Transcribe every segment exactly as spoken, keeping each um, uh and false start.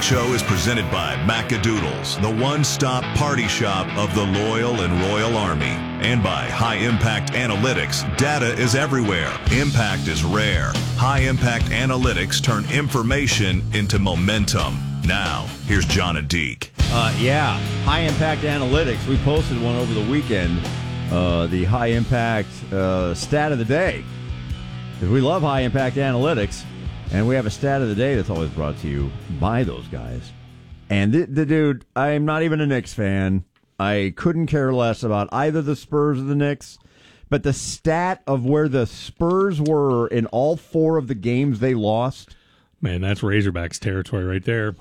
Show is presented by Macadoodles, the one-stop party shop of the loyal and royal army. And by High Impact Analytics, data is everywhere. Impact is rare. High Impact Analytics turn information into momentum. Now, here's John and Deke. Uh, yeah, High Impact Analytics. We posted one over the weekend, uh, the High Impact uh, stat of the day. Because we love High Impact Analytics. And we have a stat of the day that's always brought to you by those guys. And the, the dude, I'm not even a Knicks fan. I couldn't care less about either the Spurs or the Knicks. But the stat of where the Spurs were in all four of the games they lost. Man, that's Razorbacks territory right there.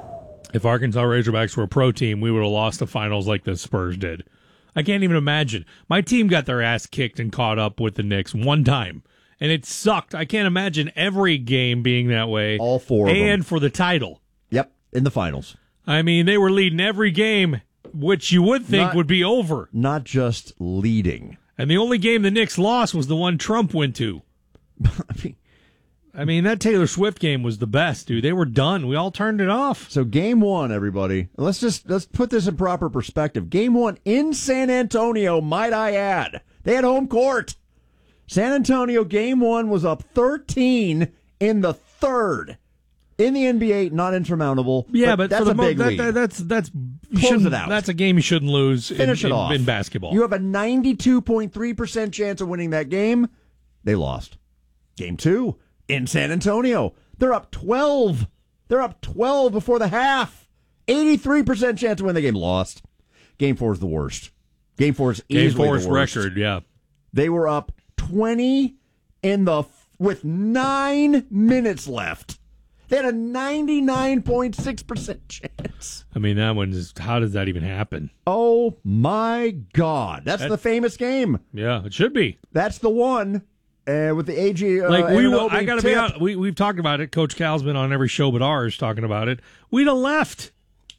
If Arkansas Razorbacks were a pro team, we would have lost the finals like the Spurs did. I can't even imagine. My team got their ass kicked and caught up with the Knicks one time. And it sucked. I can't imagine every game being that way. All four of them. And for the title. Yep, in the finals. I mean, they were leading every game, which you would think Not- would be over. Not just leading. And the only game the Knicks lost was the one Trump went to. I mean, I mean, that Taylor Swift game was the best, dude. They were done. We all turned it off. so game one, everybody. Let's just let's put this in proper perspective. Game one in San Antonio, might I add. They had home court. San Antonio, game one, was up thirteen in the third. In the N B A, not insurmountable. Yeah, but, but, that's for the a mo- big that, lead. that, that's that's you Close shouldn't- it out. That's a game you shouldn't lose. Finish in, it in- off. in basketball. You have a ninety-two point three percent chance of winning that game. They lost. Game two, in San Antonio. They're up twelve. They're up twelve before the half. eighty-three percent chance to win the game. Lost. Game four is the worst. Game four is game easily four's the worst. record, yeah. They were up twenty in the with nine minutes left. They had a ninety-nine point six percent chance. I mean, that one's how does that even happen? Oh my God! That's That- the famous game. Yeah, it should be. That's the one uh, with the A G. Uh, Like we, will, Anunoby I gotta tip. be honest. We we've talked about it. Coach Cal's been on every show but ours talking about it. We'd have left.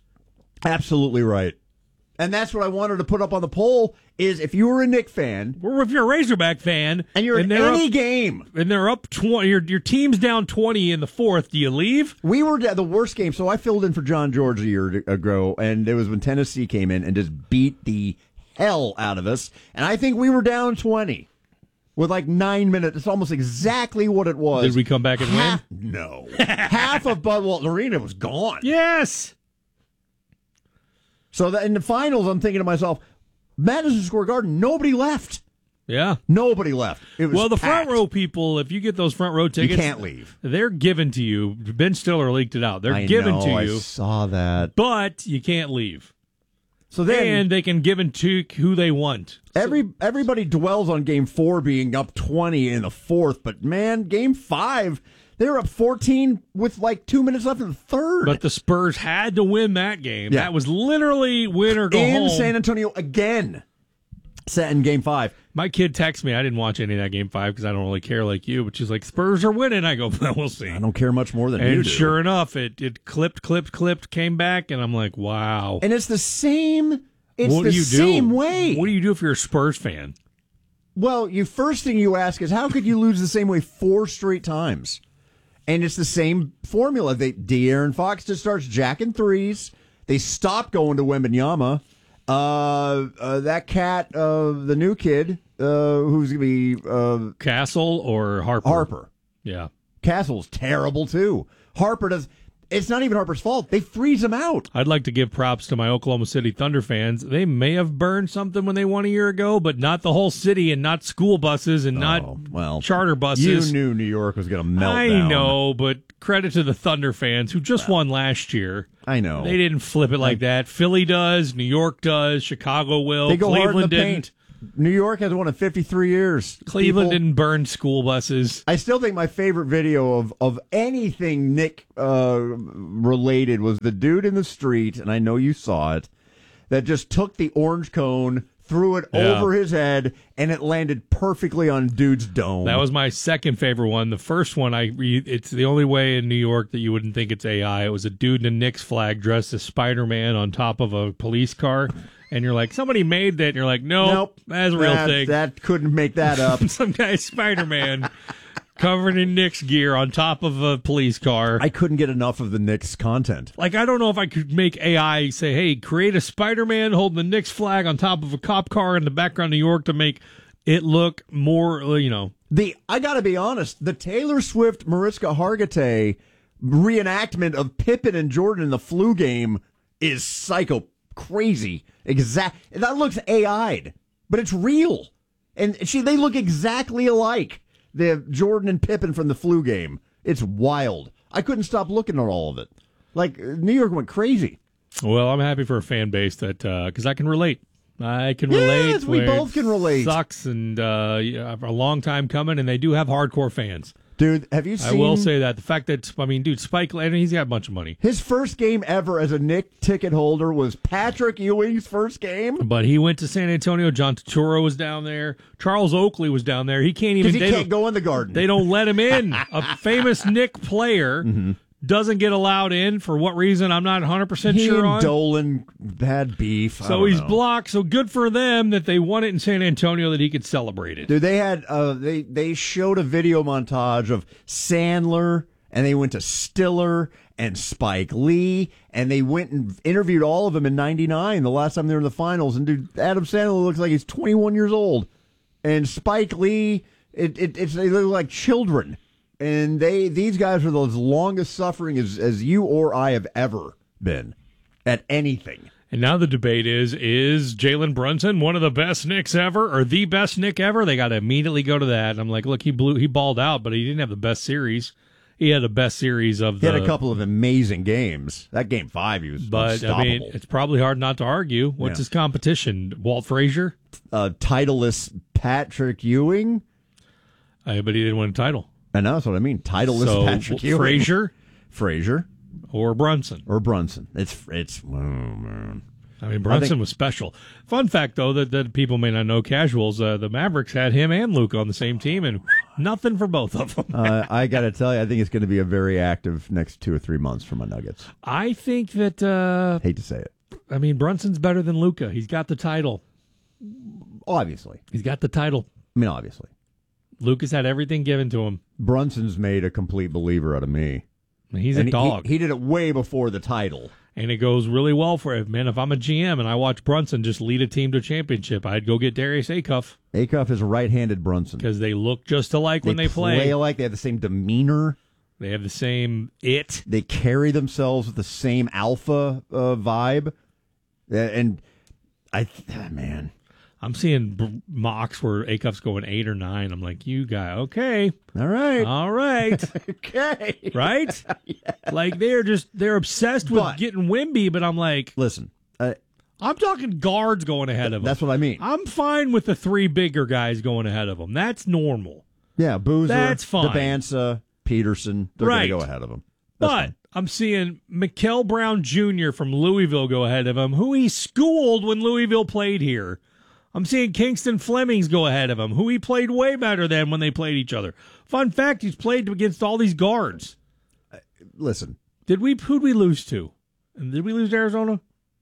Absolutely right. And that's what I wanted to put up on the poll is if you were a Knick fan Or if you're a Razorback fan and you're in they're any up, game. and they're up twenty, your your team's down twenty in the fourth. Do you leave? We were at the worst game. So I filled in for John George a year ago, and it was when Tennessee came in and just beat the hell out of us. And I think we were down twenty with like nine minutes. It's almost exactly what it was. Did we come back and Half, no. Half of Bud Walton Arena was gone. Yes. So that in the finals, I'm thinking to myself, Madison Square Garden, nobody left. Yeah. Nobody left. It was Well, the packed. front row people, if you get those front row You tickets, can't leave. They're given to you. Ben Stiller leaked it out. They're I given know, to I you, saw that. but you can't leave. So then And they can give it to who they want. every everybody dwells on game four being up twenty in the fourth, but man, game five, they were up fourteen with like two minutes left in the third. But the Spurs had to win that game. Yeah. That was literally win or go in home. San Antonio again. Set in game five. My kid texted me. I didn't watch any of that game five because I don't really care like you. But she's like, Spurs are winning. I go, well, we'll see. I don't care much more than you And do. sure enough, it, it clipped, clipped, clipped, came back. And I'm like, wow. And it's the same. It's what the do you same do? way. What do you do if you're a Spurs fan? Well, you first thing you ask is how could you lose the same way four straight times? And it's the same formula. They De'Aaron Fox just starts jacking threes. They stop going to Wembanyama. Uh, uh, that cat, uh, the new kid, uh, who's gonna be uh, Castle or Harper? Harper. Yeah. Castle's terrible too. Harper does. It's not even Harper's fault. They freeze him out. I'd like to give props to my Oklahoma City Thunder fans. They may have burned something when they won a year ago, but not the whole city and not school buses and Oh, not well, charter buses. You knew New York was going to melt I down. know, but credit to the Thunder fans who just won last year. I know. They didn't flip it like that. Philly does, New York does, Chicago will. They go hard in Cleveland the didn't. paint. New York has won in fifty-three years. Cleveland People- didn't burn school buses. I still think my favorite video of, of anything Nick uh, related was the dude in the street, and I know you saw it, that just took the orange cone, threw it Yeah. over his head, and it landed perfectly on dude's dome. That was my second favorite one. The first one, I re- it's the only way in New York that you wouldn't think it's A I. It was a dude in a Knicks flag dressed as Spider-Man on top of a police car. And you're like, somebody made that. And you're like, nope, nope, that's a real that, thing. That couldn't make that up. Some guy Spider-Man. covered in Knicks gear on top of a police car. I couldn't get enough of the Knicks content. Like, I don't know if I could make A I say, hey, create a Spider-Man holding the Knicks flag on top of a cop car in the background of New York to make it look more, you know. The I got to be honest, the Taylor Swift Mariska Hargitay reenactment of Pippen and Jordan in the flu game is psycho crazy. Exact. That looks A I'd, but it's real. And she, they look exactly alike. The Jordan and Pippen from the flu game. It's wild. I couldn't stop looking at all of it. Like, New York went crazy. Well, I'm happy for a fan base that, because uh, I can relate. I can yes, relate. Yes, we both can relate. Sucks, and uh, yeah, a long time coming, and they do have hardcore fans. Dude, have you seen... I will say that. The fact that, I mean, dude, Spike Lee, he's got a bunch of money. His first game ever as a Knick ticket holder was Patrick Ewing's first game. But he went to San Antonio. John Turturro was down there. Charles Oakley was down there. He can't even... Because he can't go in the Garden. They don't let him in. A famous Knick player... Mm-hmm. Doesn't get allowed in for what reason? I'm not one hundred percent he sure and on. Dolan had beef. So he's know. blocked. So good for them that they won it in San Antonio that he could celebrate it. Dude, they had uh, they they showed a video montage of Sandler, and they went to Stiller and Spike Lee, and they went and interviewed all of them in ninety-nine, the last time they were in the finals. And dude, Adam Sandler looks like he's twenty-one years old, and Spike Lee, it, it it's they look like children. And they these guys are the longest suffering as, as you or I have ever been at anything. And now the debate is, is Jalen Brunson one of the best Knicks ever or the best Knick ever? They got to immediately go to that. And I'm like, look, he blew, he balled out, but he didn't have the best series. He had the best series of the... He had a couple of amazing games. That game five, he was but, unstoppable. I mean, it's probably hard not to argue. What's yeah. his competition? Walt Frazier? Uh, titleist Patrick Ewing? Uh, but he didn't win a title. I know, that's what I mean. Titleist so, Patrick Ewing. Frazier? Frazier. Or Brunson. Or Brunson. It's, it's, oh man. I mean, Brunson I think, was special. Fun fact, though, that, that people may not know, casuals, uh, the Mavericks had him and Luke on the same team, and nothing for both of them. uh, I got to tell you, I think it's going to be a very active next two or three months for my Nuggets. I think that... Uh, Hate to say it. I mean, Brunson's better than Luka. He's got the title. Obviously. He's got the title. I mean, obviously. Lucas had everything given to him. Brunson's made a complete believer out of me. He's and a dog. He, he did it way before the title. And it goes really well for him. Man, if I'm a G M and I watch Brunson just lead a team to a championship, I'd go get Darius Acuff. Acuff is a right-handed Brunson. Because they look just alike they when they play. They play alike. They have the same demeanor. They have the same it. They carry themselves with the same alpha uh, vibe. And I, man... I'm seeing b- mocks where Acuff's going eight or nine. I'm like, you guy, okay. All right. All right. okay. Right? Yeah. Like, they're just, they're obsessed with but, getting Wimby, but I'm like. Listen. Uh, I'm talking guards going ahead of them. That's what I mean. I'm fine with the three bigger guys going ahead of them. That's normal. Yeah, Boozer, That's fine. Debansa, Peterson, they're right. going to go ahead of them. That's but fine. I'm seeing Mikal Brown Junior from Louisville go ahead of him, who he schooled when Louisville played here. I'm seeing Kingston Flemings go ahead of him, who he played way better than when they played each other. Fun fact, he's played against all these guards. Uh, listen. Did we, who'd we lose to? And did we lose to Arizona?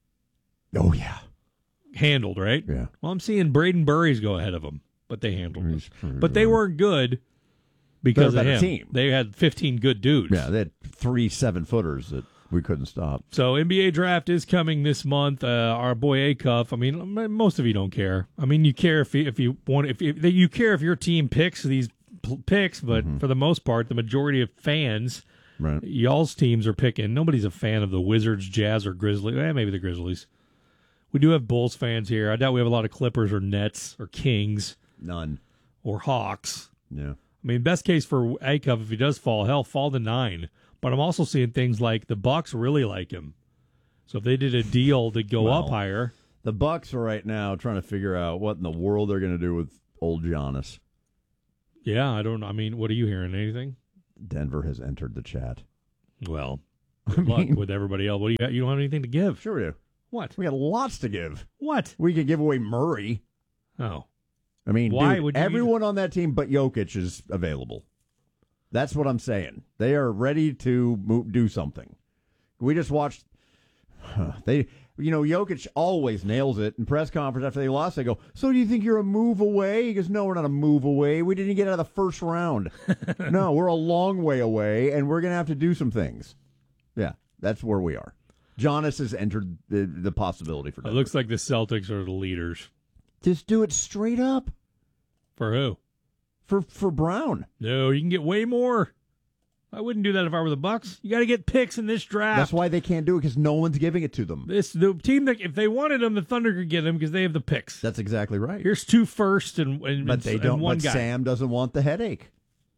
Oh, yeah. Handled, right? Yeah. Well, I'm seeing Braden Burries go ahead of him, but they handled him. But they weren't good because of him. Team. They had fifteen good dudes. Yeah, they had three seven-footers that we couldn't stop. So N B A draft is coming this month. Uh, our boy Acuff. I mean, most of you don't care. I mean, you care if you, if you want if you, you care if your team picks these p- picks, but mm-hmm. for the most part, the majority of fans, right. y'all's teams are picking. Nobody's a fan of the Wizards, Jazz, or Grizzlies. Eh, maybe the Grizzlies. We do have Bulls fans here. I doubt we have a lot of Clippers or Nets or Kings. None. Or Hawks. Yeah. I mean, best case for Acuff, if he does fall, hell, fall to nine. But I'm also seeing things like the Bucks really like him. So if they did a deal to go well, up higher. The Bucks are right now trying to figure out what in the world they're going to do with old Giannis. Yeah, I don't know. I mean, what are you hearing? Anything? Denver has entered the chat. Well, good luck with everybody else. What do you got? You don't have anything to give. Sure we do. What? We got lots to give. What? We could give away Murray. Oh. I mean, Why dude, would you everyone on that team but Jokic is available. That's what I'm saying. They are ready to move, do something. We just watched. Huh, they You know, Jokic always nails it. In press conference after they lost, they go, so do you think you're a move away? He goes, no, we're not a move away. We didn't get out of the first round. No, we're a long way away, and we're going to have to do some things. Yeah, that's where we are. Giannis has entered the, the possibility for It Denver. looks like the Celtics are the leaders. Just do it straight up. For who? For for Brown. No, you can get way more. I wouldn't do that if I were the Bucks. You got to get picks in this draft. That's why they can't do it, because no one's giving it to them. This the team that if they wanted them, the Thunder could get them because they have the picks. That's exactly right. Here's two first and, and but they and don't. one But guy. Sam doesn't want the headache.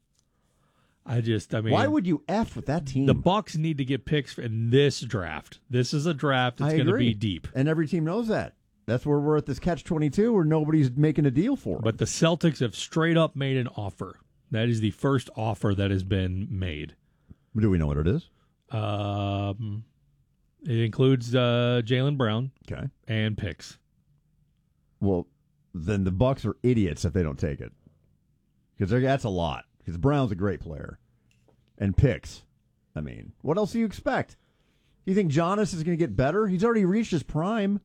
I just, I mean, Why would you F with that team? the Bucks need to get picks in this draft? This is a draft that's I going to agree. be deep. And every team knows that. That's where we're at this catch twenty-two where nobody's making a deal for it. But the Celtics have straight up made an offer. That is the first offer that has been made. Do we know what it is? Um, it includes uh, Jaylen Brown Okay. and picks. Well, then the Bucks are idiots if they don't take it. Because that's a lot. Because Brown's a great player. And picks. I mean, what else do you expect? You think Giannis is going to get better? He's already reached his prime.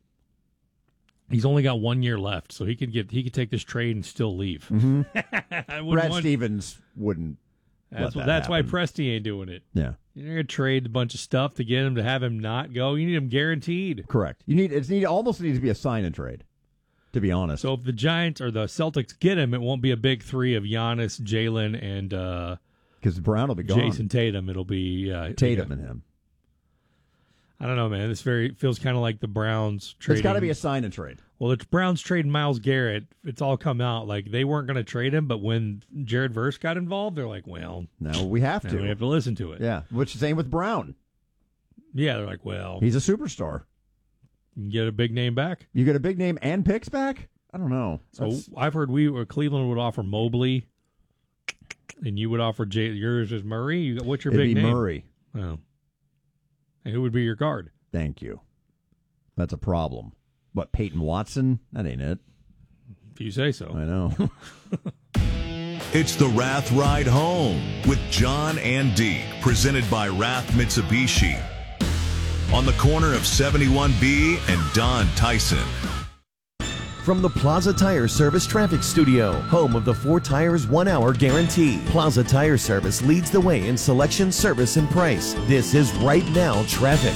He's only got one year left, so he could get he could take this trade and still leave. Mm-hmm. I wouldn't Brad want- Stevens wouldn't. That's let what, that that's why happen. Presti ain't doing it. Yeah, You're gonna trade a bunch of stuff to get him to have him not go. You need him guaranteed. correct. You need it's need almost needs to be a sign and trade. To be honest, So if the Giants or the Celtics get him, it won't be a big three of Giannis, Jalen, and uh, because Brown will be gone. Jason Tatum. It'll be uh, Tatum yeah. and him. I don't know, man. This very feels kind of like the Browns trading. It's got to be a sign and trade. Well, the Browns trading Myles Garrett. It's all come out like they weren't going to trade him, but when Jared Verse got involved, they're like, "Well, No, we have now to. we have to listen to it." Yeah, which same with Brown. Yeah, they're like, "Well, He's a superstar. you can get a big name back." You get a big name and picks back? I don't know. So That's- I've heard we or Cleveland would offer Mobley, and you would offer Jay, yours is Murray. You, what's your it'd big be name? Murray. Oh, and who would be your guard? Thank you. That's a problem. What, Peyton Watson? That ain't it. If you say so. I know. It's the Rath Ride Home with John and Deke, presented by Rath Mitsubishi. On the corner of seventy-one B and Don Tyson. From the Plaza Tire Service Traffic Studio, home of the four tires, one hour guarantee. Plaza Tire Service leads the way in selection, service, and price. This is Right Now Traffic.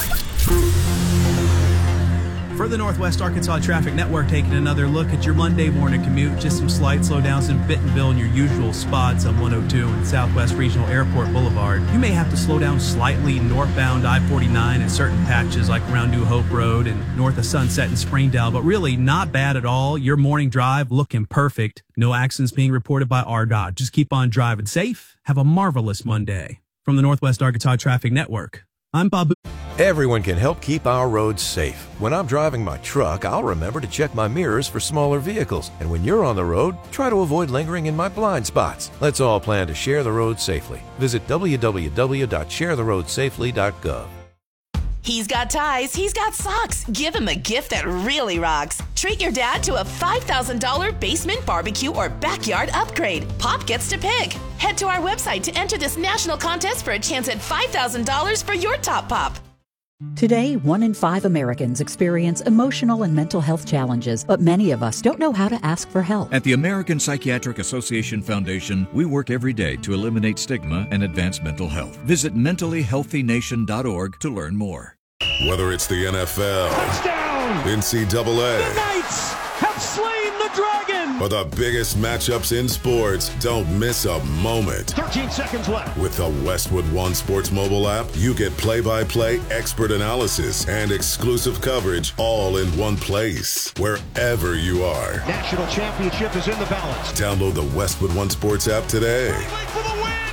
For the Northwest Arkansas Traffic Network, taking another look at your Monday morning commute. Just some slight slowdowns in Bentonville in your usual spots on one oh two and Southwest Regional Airport Boulevard. You may have to slow down slightly northbound I forty-nine at certain patches like around New Hope Road and north of Sunset and Springdale, but really not bad at all. Your morning drive looking perfect. No accidents being reported by R D O T. Just keep on driving safe. Have a marvelous Monday. From the Northwest Arkansas Traffic Network, I'm Bob. Everyone can help keep our roads safe. When I'm driving my truck, I'll remember to check my mirrors for smaller vehicles. And when you're on the road, try to avoid lingering in my blind spots. Let's all plan to share the road safely. Visit w w w dot share the road safely dot gov. He's got ties, he's got socks. Give him a gift that really rocks. Treat your dad to a five thousand dollars basement, barbecue, or backyard upgrade. Pop gets to pick. Head to our website to enter this national contest for a chance at five thousand dollars for your top pop. Today, one in five Americans experience emotional and mental health challenges, but many of us don't know how to ask for help. At the American Psychiatric Association Foundation, we work every day to eliminate stigma and advance mental health. Visit mentally healthy nation dot org to learn more. Whether it's the N F L, touchdown, N C double A, the Knights have slain the dragon, or the biggest matchups in sports, don't miss a moment. thirteen seconds left. With the Westwood One Sports mobile app, you get play-by-play, expert analysis, and exclusive coverage all in one place, wherever you are. National championship is in the balance. Download the Westwood One Sports app today. For the win.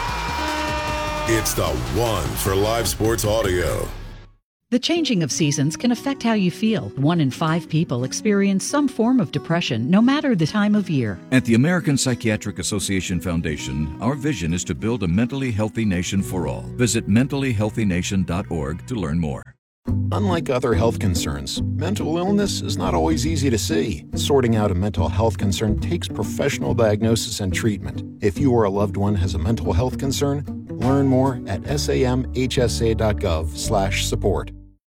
Yeah! It's the one for live sports audio. The changing of seasons can affect how you feel. One in five people experience some form of depression, no matter the time of year. At the American Psychiatric Association Foundation, our vision is to build a mentally healthy nation for all. Visit mentally healthy nation dot org to learn more. Unlike other health concerns, mental illness is not always easy to see. Sorting out a mental health concern takes professional diagnosis and treatment. If you or a loved one has a mental health concern, learn more at samhsa dot gov slash support.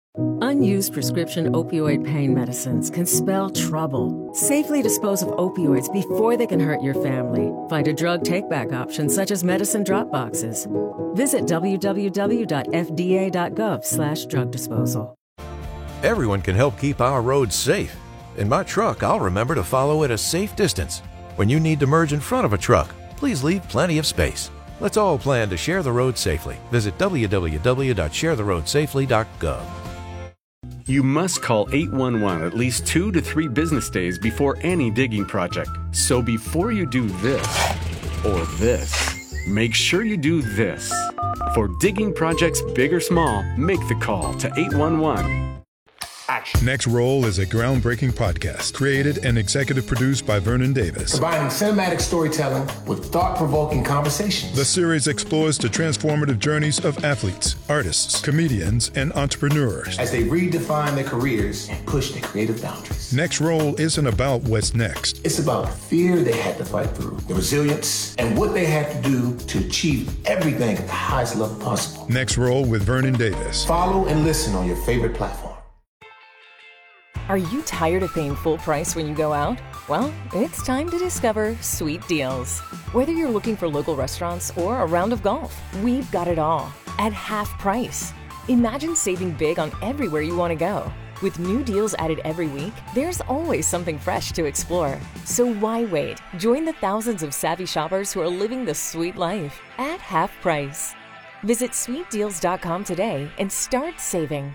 Unused prescription opioid pain medicines can spell trouble. Safely dispose of opioids before they can hurt your family. Find a drug take-back option such as medicine drop boxes. Visit w w w dot f d a dot gov slash drug disposal. Everyone can help keep our roads safe. In my truck, I'll remember to follow at a safe distance. When you need to merge in front of a truck, please leave plenty of space. Let's all plan to share the road safely. Visit w w w dot share the road safely dot gov. You must call eight one one at least two to three business days before any digging project. So before you do this or this, make sure you do this. For digging projects big or small, make the call to eight one one. Next Roll is a groundbreaking podcast created and executive produced by Vernon Davis. Combining cinematic storytelling with thought-provoking conversations. The series explores the transformative journeys of athletes, artists, comedians, and entrepreneurs as they redefine their careers and push their creative boundaries. Next Roll isn't about what's next. It's about the fear they had to fight through, the resilience, and what they had to do to achieve everything at the highest level possible. Next Roll with Vernon Davis. Follow and listen on your favorite platform. Are you tired of paying full price when you go out? Well, it's time to discover Sweet Deals. Whether you're looking for local restaurants or a round of golf, we've got it all at half price. Imagine saving big on everywhere you want to go. With new deals added every week, there's always something fresh to explore. So why wait? Join the thousands of savvy shoppers who are living the sweet life at half price. Visit sweet deals dot com today and start saving.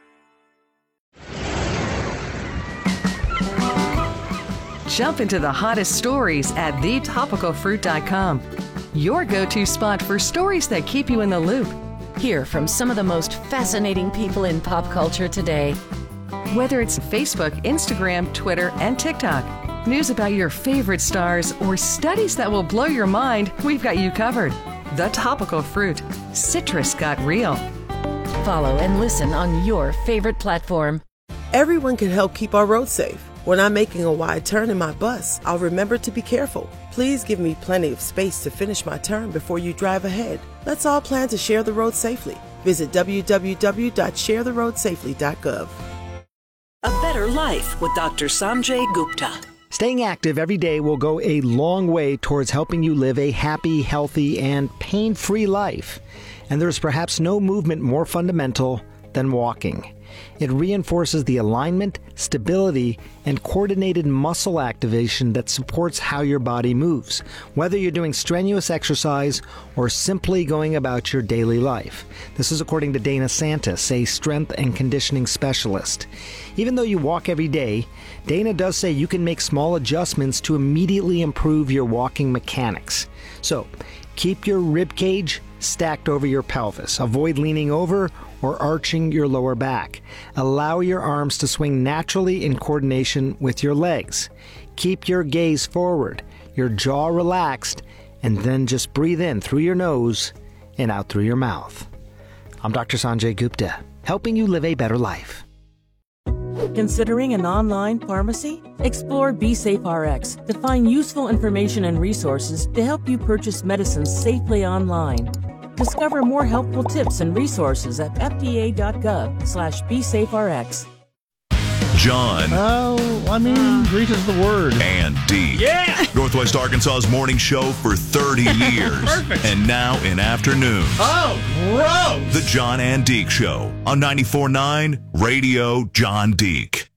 Jump into the hottest stories at the topical fruit dot com. Your go-to spot for stories that keep you in the loop. Hear from some of the most fascinating people in pop culture today. Whether it's Facebook, Instagram, Twitter, and TikTok, news about your favorite stars, or studies that will blow your mind, we've got you covered. The Topical Fruit. Citrus got real. Follow and listen on your favorite platform. Everyone can help keep our roads safe. When I'm making a wide turn in my bus, I'll remember to be careful. Please give me plenty of space to finish my turn before you drive ahead. Let's all plan to share the road safely. Visit w w w dot share the road safely dot gov. A better life with Doctor Sanjay Gupta. Staying active every day will go a long way towards helping you live a happy, healthy, and pain-free life. And there's perhaps no movement more fundamental than walking. It reinforces the alignment, stability, and coordinated muscle activation that supports how your body moves, whether you're doing strenuous exercise or simply going about your daily life. This is according to Dana Santis, a strength and conditioning specialist. Even though you walk every day, Dana does say you can make small adjustments to immediately improve your walking mechanics. So, keep your rib cage stacked over your pelvis. Avoid leaning over or arching your lower back. Allow your arms to swing naturally in coordination with your legs. Keep your gaze forward, your jaw relaxed, and then just breathe in through your nose and out through your mouth. I'm Doctor Sanjay Gupta, helping you live a better life. Considering an online pharmacy? Explore BeSafeRx to find useful information and resources to help you purchase medicines safely online. Discover more helpful tips and resources at f d a dot gov slash BeSafeRx. John. Oh, I mean, Greece is the word. And Deke. Yeah! Northwest Arkansas's morning show for thirty years. Perfect. And now in afternoons. Oh, gross! The John and Deke Show on ninety-four point nine Radio John Deke.